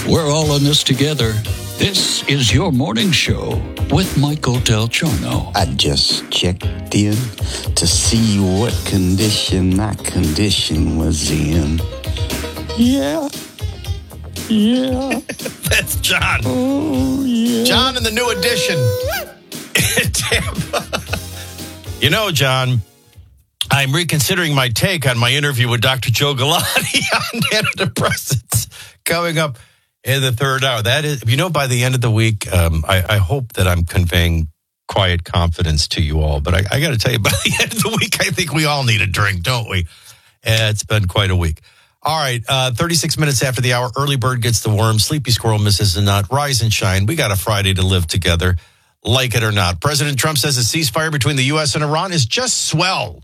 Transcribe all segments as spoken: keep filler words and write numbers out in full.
We're all in this together. This is your morning show with Michael Del Giorno. I just checked in to see what condition my condition was in. Yeah. Yeah. That's John. Oh, yeah. John in the new edition. Tampa. You know, John, I'm reconsidering my take on my interview with Doctor Joe Galati on antidepressants coming up in the third hour. That is, you know, by the end of the week, um, I, I hope that I'm conveying quiet confidence to you all. But I, I got to tell you, by the end of the week, I think we all need a drink, don't we? Uh, it's been quite a week. All right, uh, thirty-six minutes after the hour, early bird gets the worm, sleepy squirrel misses the nut, rise and shine. We got a Friday to live together, like it or not. President Trump says a ceasefire between the U S and Iran is just swell.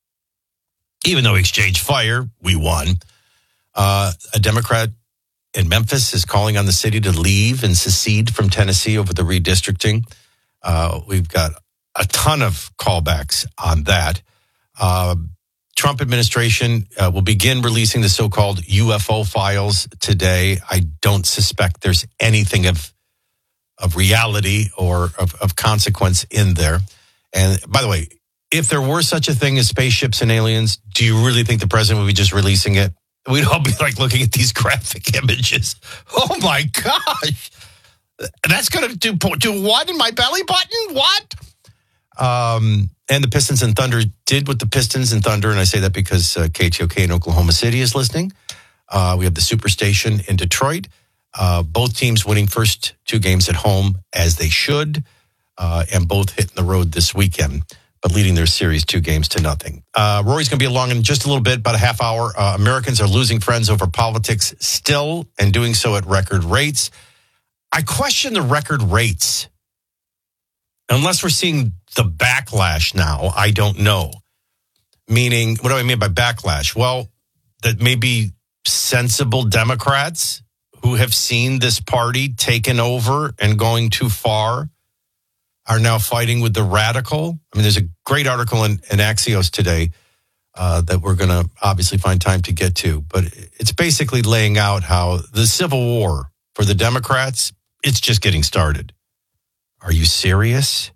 Even though he exchanged fire, we won. Uh, a Democrat in Memphis is calling on the city to leave and secede from Tennessee over the redistricting. Uh, we've got a ton of callbacks on that. Uh, Trump administration uh, will begin releasing the so-called U F O files today. I don't suspect there's anything of of reality or of, of consequence in there. And by the way, if there were such a thing as spaceships and aliens, do you really think the president would be just releasing it? We'd all be like looking at these graphic images. Oh my gosh. That's going to do, do what in my belly button? What? Um, and the Pistons and Thunder did with the Pistons and Thunder. And I say that because uh, K T O K in Oklahoma City is listening. Uh, we have the Superstation in Detroit. Uh, both teams winning first two games at home as they should. Uh, and both hitting the road this weekend, but leading their series two games to nothing. Uh, Rory's going to be along in just a little bit, about a half hour. Uh, Americans are losing friends over politics still and doing so at record rates. I question the record rates. Unless we're seeing the backlash now, I don't know. Meaning, what do I mean by backlash? Well, that maybe sensible Democrats who have seen this party taken over and going too far are now fighting with the radical. I mean, there's a great article in, in Axios today uh, that we're going to obviously find time to get to. But it's basically laying out how the Civil War for the Democrats, it's just getting started. Are you serious?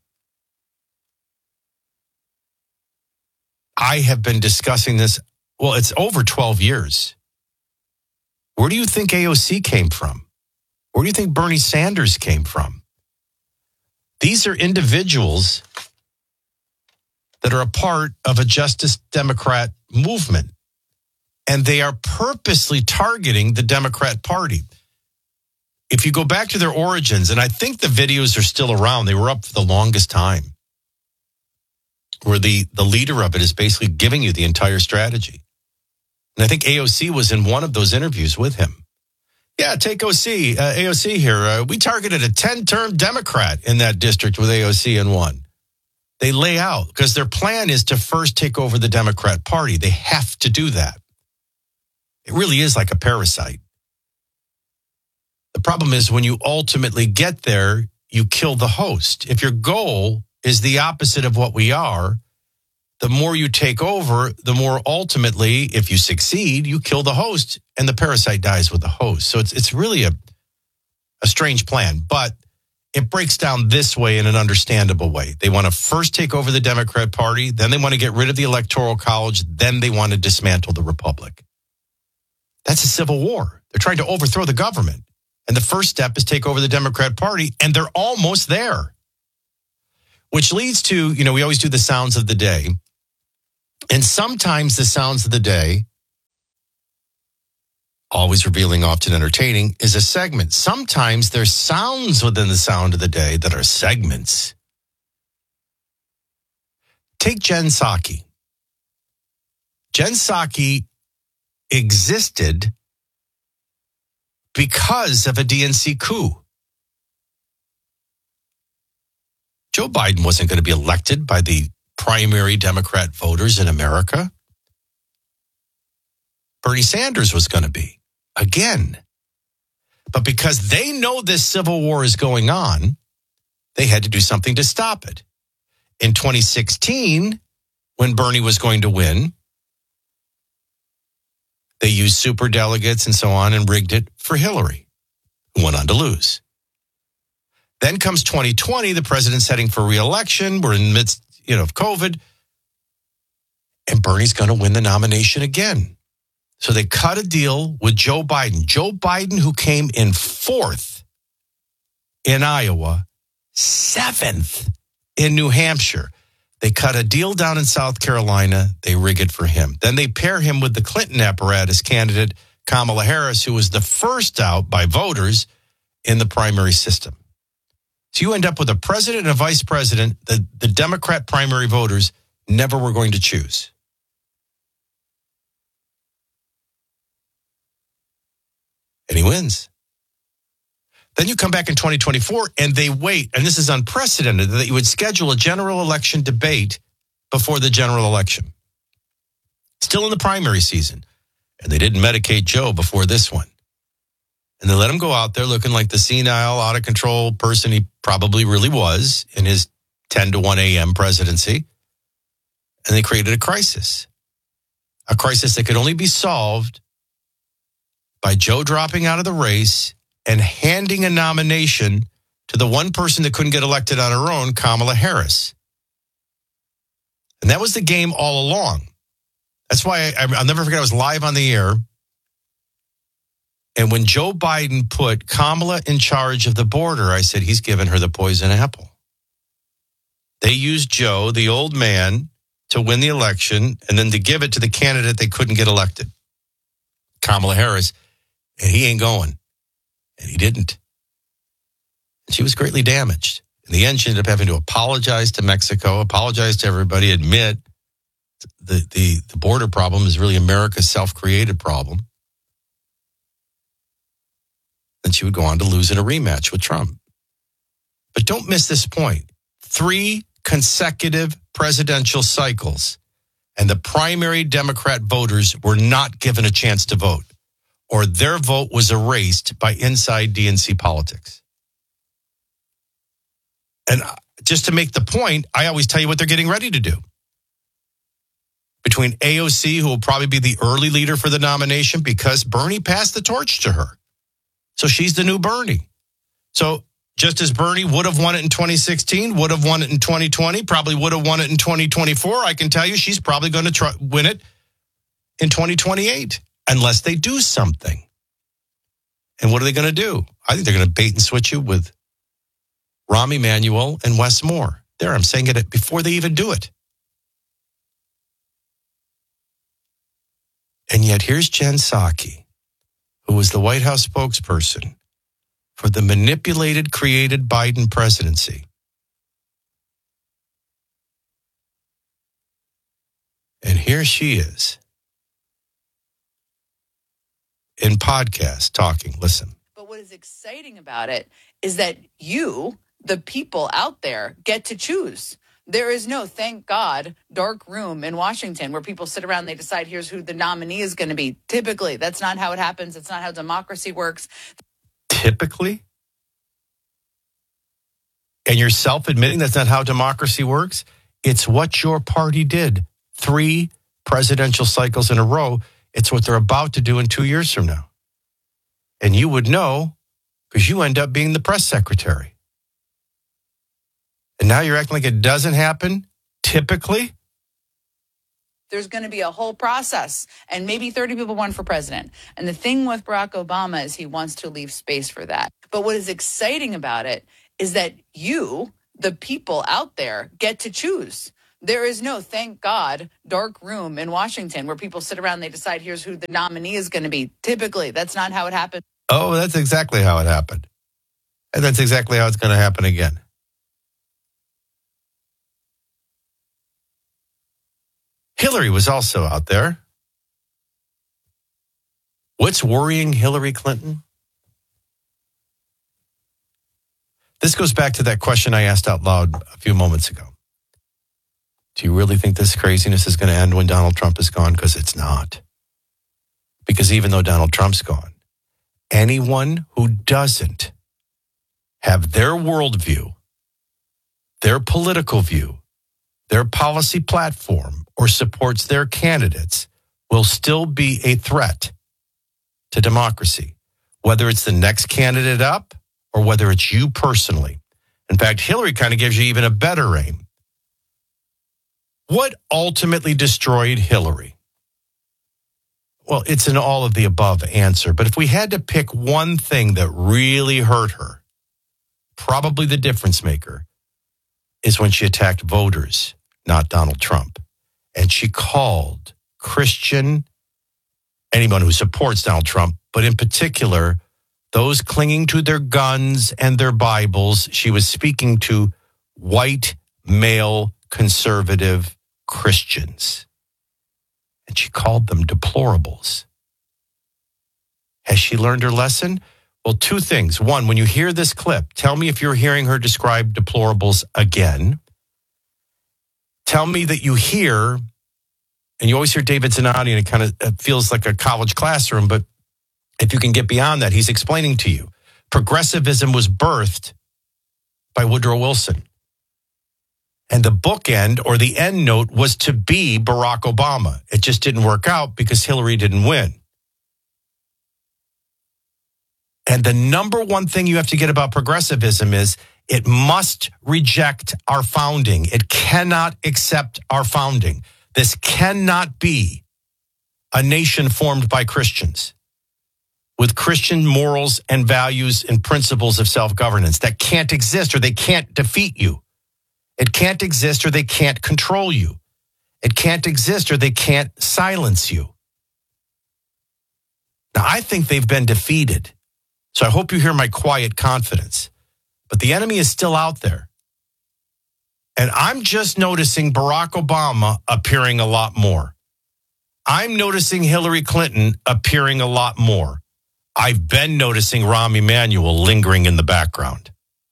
I have been discussing this. Well, it's over twelve years. Where do you think A O C came from? Where do you think Bernie Sanders came from? These are individuals that are a part of a Justice Democrat movement, and they are purposely targeting the Democrat Party. If you go back to their origins, and I think the videos are still around, they were up for the longest time, where the, the leader of it is basically giving you the entire strategy. And I think A O C was in one of those interviews with him. Yeah, take O C, uh, A O C here. Uh, we targeted a ten-term Democrat in that district with A O C and won. They lay out, because their plan is to first take over the Democrat Party. They have to do that. It really is like a parasite. The problem is when you ultimately get there, you kill the host. If your goal is the opposite of what we are, the more you take over, the more ultimately, if you succeed, you kill the host and the parasite dies with the host. So it's it's really a, a strange plan, but it breaks down this way in an understandable way. They want to first take over the Democrat Party, then they want to get rid of the Electoral College, then they want to dismantle the Republic. That's a civil war. They're trying to overthrow the government. And the first step is take over the Democrat Party, and they're almost there. Which leads to, you know, we always do the sounds of the day. And sometimes the sounds of the day, always revealing, often entertaining, is a segment. Sometimes there's sounds within the sound of the day that are segments. Take Jen Psaki. Jen Psaki existed because of a D N C coup. Joe Biden wasn't going to be elected by the primary Democrat voters in America. Bernie Sanders was going to be, again. But because they know this civil war is going on, they had to do something to stop it. In twenty sixteen, when Bernie was going to win, they used superdelegates and so on and rigged it for Hillary. went on to lose. Then comes twenty twenty, the president's heading for re-election. We're in the midst, you know, of COVID. And Bernie's going to win the nomination again. So they cut a deal with Joe Biden. Joe Biden, who came in fourth in Iowa, seventh in New Hampshire. They cut a deal down in South Carolina. They rig it for him. Then they pair him with the Clinton apparatus candidate, Kamala Harris, who was the first out by voters in the primary system. So you end up with a president and a vice president that the Democrat primary voters never were going to choose. And he wins. Then you come back in twenty twenty-four and they wait, and this is unprecedented, that you would schedule a general election debate before the general election. Still in the primary season. And they didn't medicate Joe before this one. And they let him go out there looking like the senile, out of control person he probably really was in his ten to one a.m. presidency. And they created a crisis. A crisis that could only be solved by Joe dropping out of the race and handing a nomination to the one person that couldn't get elected on her own, Kamala Harris. And that was the game all along. That's why I, I'll never forget, I was live on the air. And when Joe Biden put Kamala in charge of the border, I said, he's given her the poison apple. They used Joe, the old man, to win the election and then to give it to the candidate they couldn't get elected, Kamala Harris. And he ain't going. And he didn't. And she was greatly damaged. In the end, she ended up having to apologize to Mexico, apologize to everybody, admit the, the, the border problem is really America's self-created problem. And she would go on to lose in a rematch with Trump. But don't miss this point. Three consecutive presidential cycles, and the primary Democrat voters were not given a chance to vote, or their vote was erased by inside D N C politics. And just to make the point, I always tell you what they're getting ready to do. Between A O C, who will probably be the early leader for the nomination because Bernie passed the torch to her. So she's the new Bernie. So just as Bernie would have won it in twenty sixteen, would have won it in twenty twenty, probably would have won it in twenty twenty-four, I can tell you she's probably going to try, win it in twenty twenty-eight, unless they do something. And what are they going to do? I think they're going to bait and switch you with Rahm Emanuel and Wes Moore. There, I'm saying it before they even do it. And yet here's Jen Psaki, who was the White House spokesperson for the manipulated, created Biden presidency. And here she is in podcast talking. Listen. But what is exciting about it is that you, the people out there, get to choose. There is no, thank God, dark room in Washington where people sit around and they decide here's who the nominee is going to be. Typically, that's not how it happens. It's not how democracy works. Typically? And you're self-admitting that's not how democracy works? It's what your party did. Three presidential cycles in a row. It's what they're about to do in two years from now. And you would know because you end up being the press secretary. And now you're acting like it doesn't happen, typically? There's going to be a whole process, and maybe thirty people won for president. And the thing with Barack Obama is he wants to leave space for that. But what is exciting about it is that you, the people out there, get to choose. There is no, thank God, dark room in Washington where people sit around and they decide here's who the nominee is going to be. Typically, that's not how it happens. Oh, that's exactly how it happened. And that's exactly how it's going to happen again. Hillary was also out there. What's worrying Hillary Clinton? This goes back to that question I asked out loud a few moments ago. Do you really think this craziness is going to end when Donald Trump is gone? Because it's not. Because even though Donald Trump's gone, anyone who doesn't have their worldview, their political view, their policy platform, or supports their candidates will still be a threat to democracy. whether it's the next candidate up or whether it's you personally. In fact, Hillary kind of gives you even a better aim. What ultimately destroyed Hillary? Well, it's an all of the above answer, but if we had to pick one thing that really hurt her, probably the difference maker is when she attacked voters, not Donald Trump. And she called Christian, anyone who supports Donald Trump, but in particular, those clinging to their guns and their Bibles. She was speaking to white, male, conservative Christians. And she called them deplorables. Has she learned her lesson? Well, two things. One, when you hear this clip, tell me if you're hearing her describe deplorables again. Tell me that you hear, and you always hear David Zanotti, and it kind of feels like a college classroom, but if you can get beyond that, he's explaining to you. Progressivism was birthed by Woodrow Wilson. And the bookend or the end note was to be Barack Obama. It just didn't work out because Hillary didn't win. And the number one thing you have to get about progressivism is it must reject our founding. It cannot accept our founding. This cannot be a nation formed by Christians with Christian morals and values and principles of self-governance. That can't exist, or they can't defeat you. It can't exist, or they can't control you. It can't exist, or they can't silence you. Now, I think they've been defeated. So I hope you hear my quiet confidence. But the enemy is still out there. And I'm just noticing Barack Obama appearing a lot more. I'm noticing Hillary Clinton appearing a lot more. I've been noticing Rahm Emanuel lingering in the background.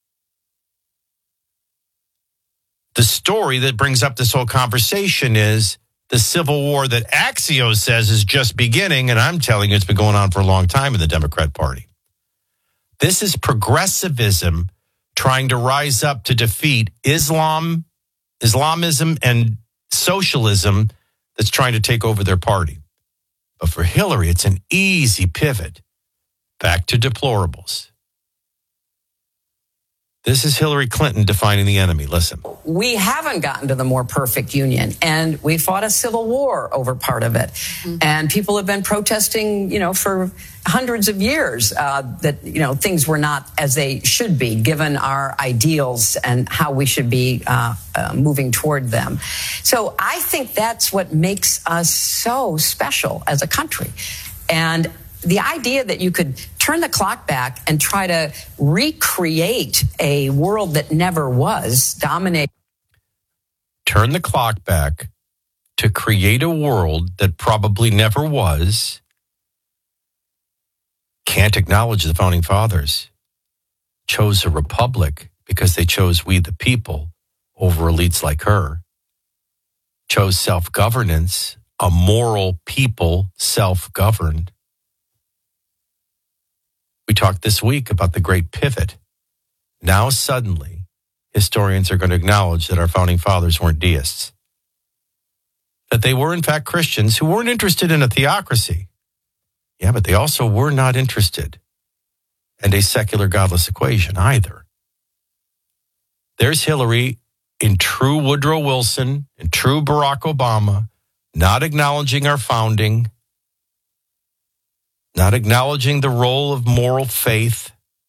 The story that brings up this whole conversation is the civil war that Axios says is just beginning, and I'm telling you it's been going on for a long time in the Democrat Party. This is progressivism trying to rise up to defeat Islam, Islamism, and socialism that's trying to take over their party. But for Hillary, it's an easy pivot back to deplorables. This is Hillary Clinton defining the enemy. Listen. We haven't gotten to the more perfect union, and we fought a civil war over part of it. Mm-hmm. And people have been protesting, you know, for hundreds of years uh, that, you know, things were not as they should be, given our ideals and how we should be uh, uh, moving toward them. So I think that's what makes us so special as a country. And the idea that you could turn the clock back and try to recreate a world that never was, dominate. Turn the clock back to create a world that probably never was. Can't acknowledge the founding fathers. Chose a republic because they chose we the people over elites like her. Chose self-governance, a moral people self-governed. We talked this week about the great pivot. Now suddenly, historians are going to acknowledge that our founding fathers weren't deists. That they were in fact Christians who weren't interested in a theocracy. Yeah, but they also were not interested in a secular godless equation either. There's Hillary in true Woodrow Wilson, in true Barack Obama, not acknowledging our founding, not acknowledging the role of moral faith.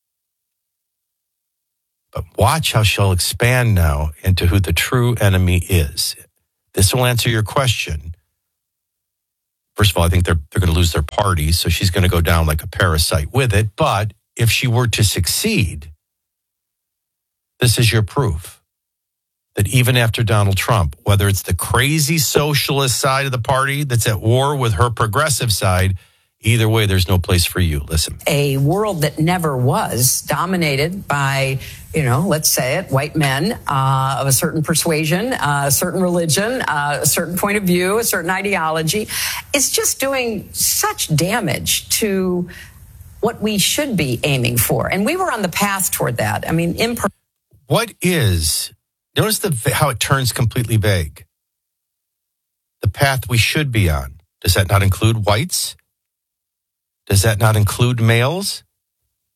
But watch how she'll expand now into who the true enemy is. This will answer your question. First of all, I think they're they're going to lose their party, so she's going to go down like a parasite with it. But if she were to succeed, this is your proof that even after Donald Trump, whether it's the crazy socialist side of the party that's at war with her progressive side, either way, there's no place for you. Listen. A world that never was, dominated by, you know, let's say it, white men uh, of a certain persuasion, uh, a certain religion, uh, a certain point of view, a certain ideology, is just doing such damage to what we should be aiming for. And we were on the path toward that. I mean, imper- What is, notice the how it turns completely vague. The path we should be on. Does that not include whites? Does that not include males?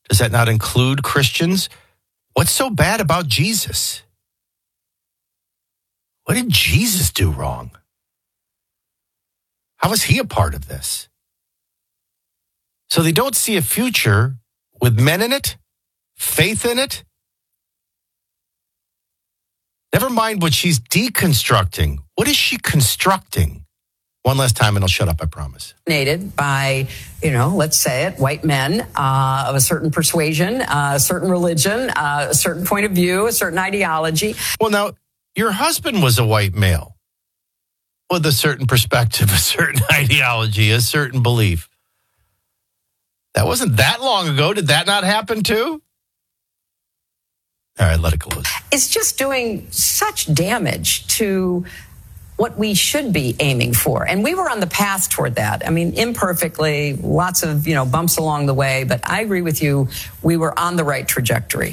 Does that not include Christians? What's so bad about Jesus? What did Jesus do wrong? How was he a part of this? So they don't see a future with men in it, faith in it. Never mind what she's deconstructing. What is she constructing? One last time and I'll shut up, I promise. By, you know, let's say it, white men uh, of a certain persuasion, uh, a certain religion, uh, a certain point of view, a certain ideology. Well, now, your husband was a white male with a certain perspective, a certain ideology, a certain belief. That wasn't that long ago. Did that not happen too? All right, let it close. It's just doing such damage to what we should be aiming for. And we were on the path toward that. I mean, imperfectly, lots of, you know, bumps along the way. But I agree with you. We were on the right trajectory.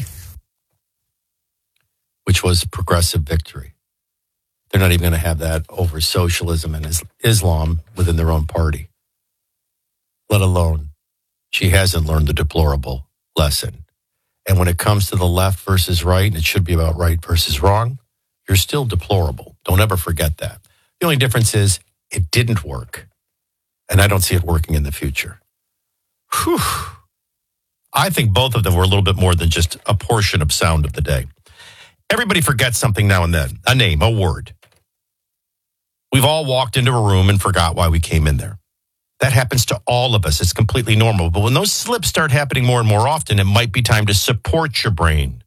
Which was progressive victory. They're not even going to have that over socialism and Islam within their own party. Let alone, she hasn't learned the deplorable lesson. And when it comes to the left versus right, and it should be about right versus wrong, you're still deplorable. Don't ever forget that. The only difference is it didn't work. And I don't see it working in the future. Whew. I think both of them were a little bit more than just a portion of sound of the day. Everybody forgets something now and then. A name, a word. We've all walked into a room and forgot why we came in there. That happens to all of us. It's completely normal. But when those slips start happening more and more often, it might be time to support your brain.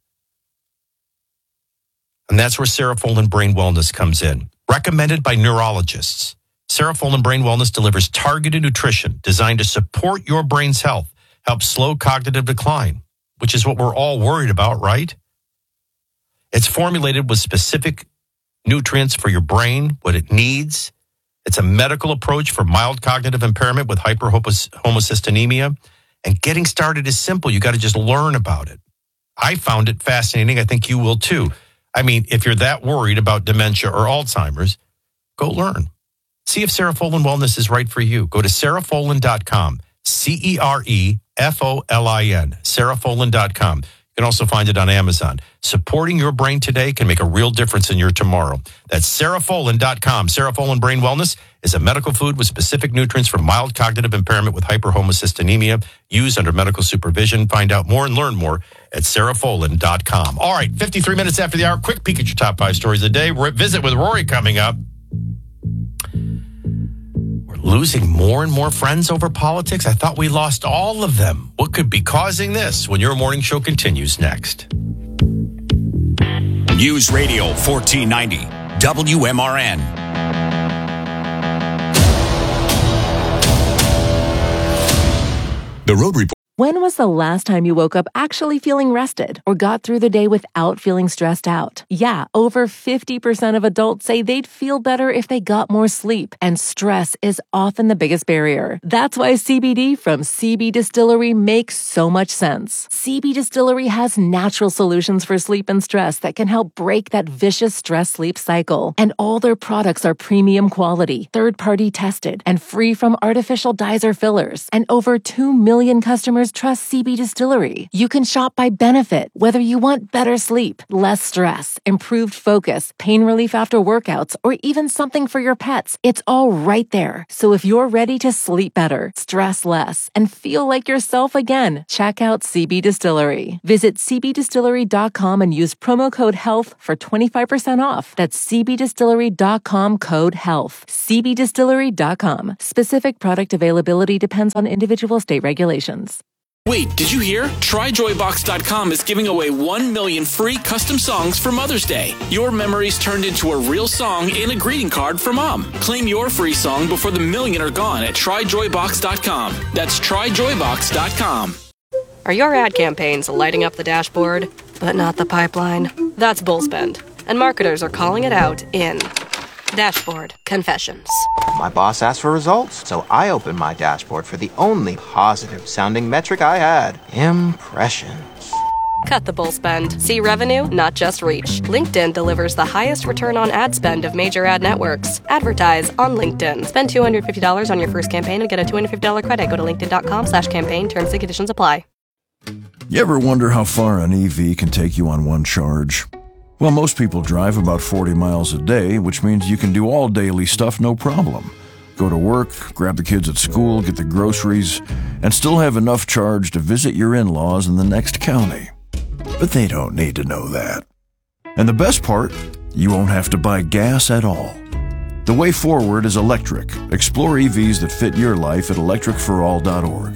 And that's where Serofolin Brain Wellness comes in. Recommended by neurologists, Serofolin Brain Wellness delivers targeted nutrition designed to support your brain's health, help slow cognitive decline, which is what we're all worried about, right? It's formulated with specific nutrients for your brain, what it needs. It's a medical approach for mild cognitive impairment with hyperhomocystinemia. And getting started is simple. You got to just learn about it. I found it fascinating. I think you will too. I mean, if you're that worried about dementia or Alzheimer's, go learn. See if Serofolin Wellness is right for you. Go to Serofolin dot com, C E R E F O L I N, Serofolin dot com. You can also find it on Amazon. Supporting your brain today can make a real difference in your tomorrow. That's Serofolin dot com. Serofolin Brain Wellness is a medical food with specific nutrients for mild cognitive impairment with hyperhomocystinemia, used under medical supervision. Find out more and learn more at Serofolin dot com. All right, fifty-three minutes after the hour, quick peek at your top five stories of the day. Visit with Rory coming up. We're losing more and more friends over politics. I thought we lost all of them. What could be causing this? When your morning show continues next. News Radio fourteen ninety, W M R N. The Road Report. When was the last time you woke up actually feeling rested or got through the day without feeling stressed out? Yeah, over fifty percent of adults say they'd feel better if they got more sleep, and stress is often the biggest barrier. That's why C B D from C B Distillery makes so much sense. C B Distillery has natural solutions for sleep and stress that can help break that vicious stress-sleep cycle. And all their products are premium quality, third-party tested, and free from artificial dyes or fillers. And over two million customers trust C B Distillery. You can shop by benefit, whether you want better sleep, less stress, improved focus, pain relief after workouts, or even something for your pets. It's all right there. So if you're ready to sleep better, stress less, and feel like yourself again, check out C B Distillery. Visit C B distillery dot com and use promo code HEALTH for twenty-five percent off. That's C B distillery dot com code HEALTH. C B distillery dot com. Specific product availability depends on individual state regulations. Wait, did you hear? Try joy box dot com is giving away one million free custom songs for Mother's Day. Your memories turned into a real song in a greeting card for Mom. Claim your free song before the million are gone at try joy box dot com. That's try joy box dot com. Are your ad campaigns lighting up the dashboard, but not the pipeline? That's Bullspend, and marketers are calling it out in Dashboard Confessions. My boss asked for results, so I opened my dashboard for the only positive-sounding metric I had, impressions. Cut the bull spend. See revenue, not just reach. LinkedIn delivers the highest return on ad spend of major ad networks. Advertise on LinkedIn. Spend two hundred fifty dollars on your first campaign and get a two hundred fifty dollars credit. Go to linkedin dot com slash campaign. Terms and conditions apply. You ever wonder how far an E V can take you on one charge? Well, most people drive about forty miles a day, which means you can do all daily stuff no problem. Go to work, grab the kids at school, get the groceries, and still have enough charge to visit your in-laws in the next county. But they don't need to know that. And the best part, you won't have to buy gas at all. The way forward is electric. Explore E Vs that fit your life at electric for all dot org.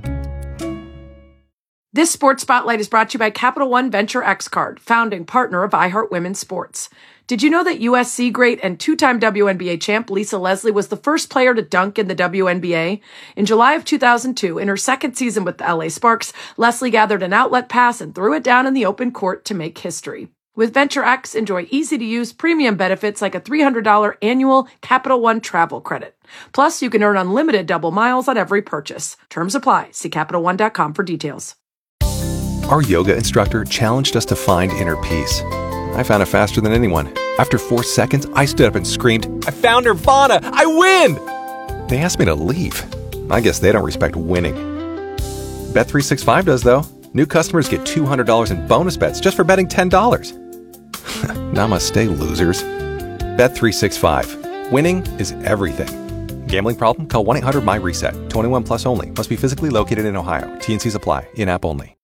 This Sports Spotlight is brought to you by Capital One Venture X Card, founding partner of iHeart Women's Sports. Did you know that U S C great and two-time W N B A champ Lisa Leslie was the first player to dunk in the W N B A? In July of two thousand two, in her second season with the L A Sparks, Leslie gathered an outlet pass and threw it down in the open court to make history. With Venture X, enjoy easy-to-use premium benefits like a three hundred dollars annual Capital One travel credit. Plus, you can earn unlimited double miles on every purchase. Terms apply. See Capital One dot com for details. Our yoga instructor challenged us to find inner peace. I found it faster than anyone. After four seconds, I stood up and screamed, "I found Nirvana! I win!" They asked me to leave. I guess they don't respect winning. Bet three sixty-five does, though. New customers get two hundred dollars in bonus bets just for betting ten dollars. Namaste, losers. Bet three sixty-five. Winning is everything. Gambling problem? Call one eight hundred M Y RESET. twenty-one plus only. Must be physically located in Ohio. T and C's apply. In-app only.